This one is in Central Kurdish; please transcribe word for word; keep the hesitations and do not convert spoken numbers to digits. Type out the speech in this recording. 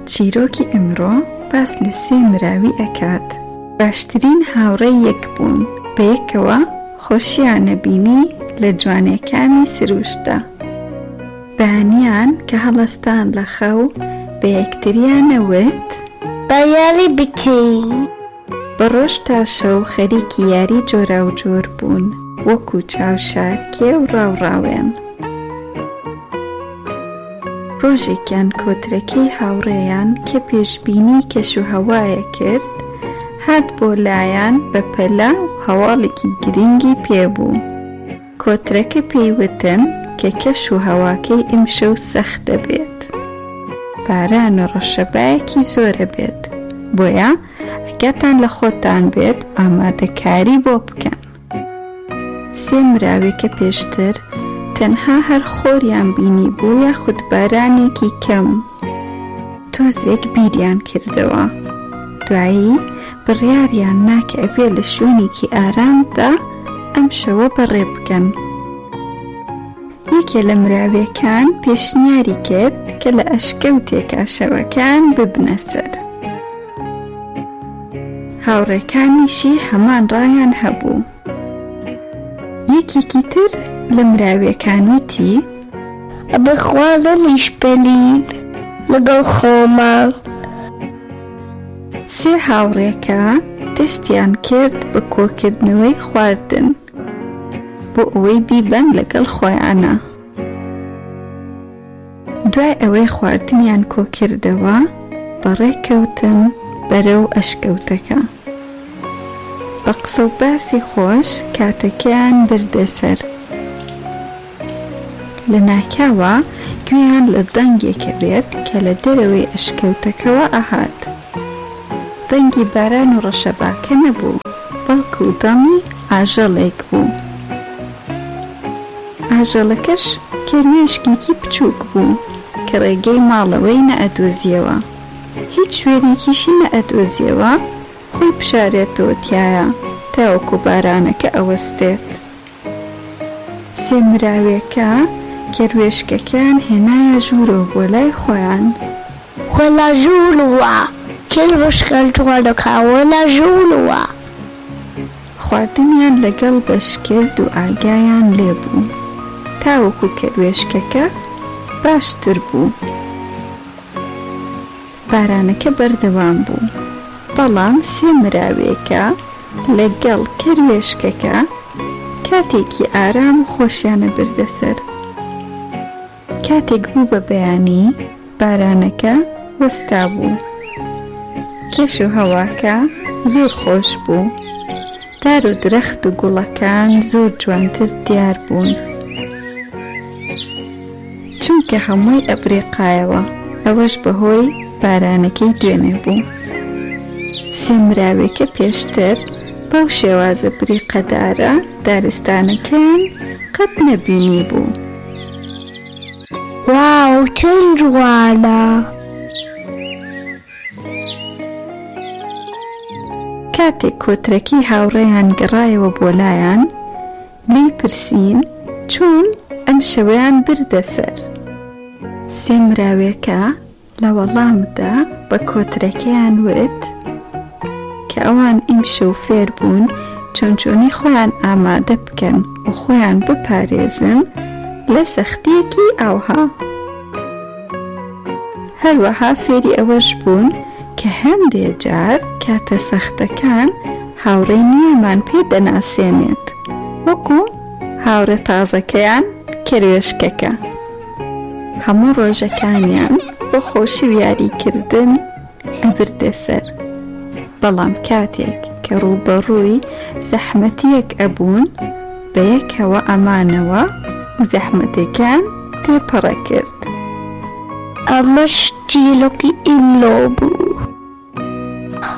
چیرۆکی ئەمڕۆ باس لە سێ مراوی ئەکات. باشترین هاوڕێی یەک بوون، بە یەکەوە خۆشییانە بینی لە جوانیەکانی سروشتە. بەیانیان کە هەڵەستان لە خەو بە یەکتریانەوت بەیاڵی بکەین. بە ڕۆژ تا شەو خەریکی یاری جۆرا و جۆر بوون، وەکو چاوشار کێ و ڕاوڕاوێن. ڕۆژێکیان کۆترەکەی هاوڕێیان کە پێشبینی کەشوهەوایە کرد هات بۆ لایەن بە پەلە و هەواڵێکی گرنگی پێبوو. کۆترەکە پێیوتن کە کەشوهەواکەی ئیمشەو سەخت دەبێت، باران و ڕەشەبایەکی زۆرە بێت، بۆیە ئەگەتان لە خۆتان بێت ئامادەکاری بۆ بکەن. سێ مراوێکە پێشتر تەنها هەر خۆریان بینی بوو یاخود بارانێکی کەم. تۆزێک بیریان کردەوە، دوایی بڕیاریان ناکە ئەبێ لە شوێنێکی ئارامدا ئەم شەوە بەڕێ بکەن. یەکێ لە مراوێکان پێشنیاری کرد کە لە ئەشکەوتێکا شەوەکان ببنە سەر. هاوڕێکانیشی هەمان ڕایان هەبوو. یەکێکی تر لە مراوێکان وتی ئەبێ خواردنیش بەلین لەگەڵ خۆمان. سێ هاوڕێکە دەستیان کرد بە کۆکردنەوەی خواردن بۆ ئەوەی بیبەن لەگەڵ خۆیانە. دوای ئەوەی خواردنیان کۆکردەوە بەڕێکەوتن بەرەو ئەشکەوتەکە. بە قسە و باسی خۆش کاتەکەیان بردە سەر. لە ناکاوە گوێیان لە دەنگێکە بێت کە لە دەرەوەی ئەشکەوتەکەوە ئەهات. دەنگی باران و ڕەشەباکە نەبوو، بەڵکو دەمی ئاژەڵێک بوو. ئاژەڵەکەش کەروێشکێکی بچووک بوو کە ڕێگەی ماڵەوەی نەئەدۆزیەوە، هیچ شوێنێکیشی نەئەدۆزیەوە خۆی بشارێتەوە تایە تاوەکو بارانەکە ئەوەستێت. سێ مراوێکە کەروێشکەکان هێنایە ژوورەوە بۆ لای خۆیان. وەلا ژوورەوە کەروێشکان جوانەکە وەلا ژوورەوە. خواردنیان لەگەڵ بەشکرد و ئاگایان لێبوو تاوەکو کەروێشکەکە باشتر بوو. بارانەکە بەردەوام بوو، بەڵام سێ مراوێکە لەگەڵ کەروێشکەکە کاتێکی ئارام و خۆشیانە بردەسەر. کاتێک بوو بە بەیانی بارانەکە وەستا بوو. کێش و هەواکە زۆر خۆش بوو، دار و درەخت و گوڵەکان زۆر جوانتر دیار بوون، چونکە هەمووی ئەبرێقایەوە، ئەوەش بەهۆی بارانەکەی دوێنێ بوو. سێ مراوێکە پێشتر بەو شێوازە بریقەدارە دارستانەکەیان قەت نەبینی بوو. واو چەند جوانە! کاتێک کۆترەکی هاوڕێیان گەڕایەوە بۆ لایەن لی پرسین چۆن ئەم شەوەیان بردە سەر. سێ مراوێکە لە وەڵامدا بە کۆترەکەیان وت کە ئەوان ئیمشەو فێر بوون چۆن چۆنی خۆیان ئامادە بکەن و خۆیان بپارێزن لە سەختیەکی ئاوها. هەروەها فێری ئەوەش بوون کە هەندێک جار کاتە سەختەکان هاوڕێی نوێمان پێ دەناسێنێت، وەکو هاوڕێ تازەکەیان کەروێشکەکە. هەموو ڕۆژەکانیان بۆ خۆشی و یاریکردن ئەبردە سەر، بەڵام کاتێک کە ڕووبەڕووی زەحمەتیەک ئەبوون بە یەکەوە ئەمانەوە زەحمەتەکان تێپەڕە کرد. ئەمەش چیرۆکی ئیملۆ بوو.